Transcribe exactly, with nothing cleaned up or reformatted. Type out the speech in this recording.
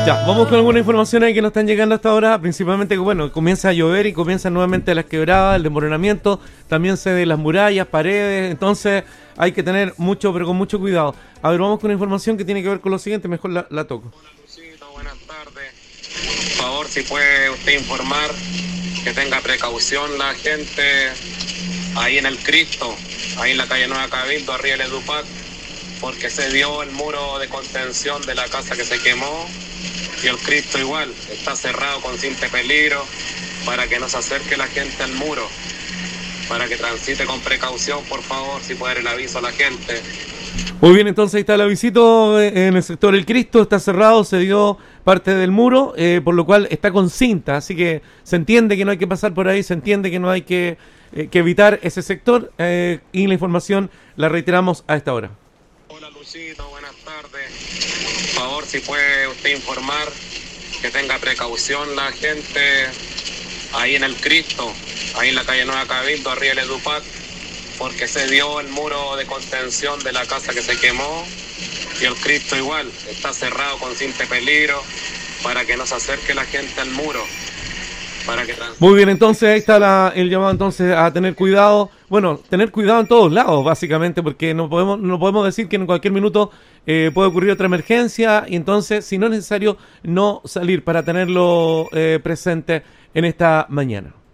Ya, vamos con alguna información ahí que nos están llegando hasta ahora, principalmente que, bueno, comienza a llover y comienzan nuevamente las quebradas, el desmoronamiento, también se de las murallas, paredes, entonces hay que tener mucho, pero con mucho cuidado. A ver, vamos con una información que tiene que ver con lo siguiente, mejor la, la toco. Hola Lucito, buenas tardes. Por favor, si puede usted informar que tenga precaución la gente ahí en el Cristo, ahí en la calle Nueva Cabildo, arriba del Edupac, porque se dio el muro de contención de la casa que se quemó. Y el Cristo igual, está cerrado con cinta de peligro para que no se acerque la gente al muro, para que transite con precaución, por favor, si puede dar el aviso a la gente. Muy bien, entonces ahí está el avisito en el sector El Cristo, está cerrado, se dio parte del muro, eh, por lo cual está con cinta, así que se entiende que no hay que pasar por ahí, se entiende que no hay que, eh, que evitar ese sector, eh, y la información la reiteramos a esta hora. Hola Lucito, buenas tardes. Por favor, si puede usted informar que tenga precaución la gente ahí en el Cristo, ahí en la calle Nueva Cabildo, arriba del Edupac, porque se dio el muro de contención de la casa que se quemó. Y el Cristo igual, está cerrado con cinta de peligro para que no se acerque la gente al muro. Para que trans- Muy bien, entonces ahí está la, el llamado entonces a tener cuidado, bueno, tener cuidado en todos lados básicamente, porque no podemos no podemos decir que en cualquier minuto eh, puede ocurrir otra emergencia, y entonces si no es necesario no salir, para tenerlo eh, presente en esta mañana.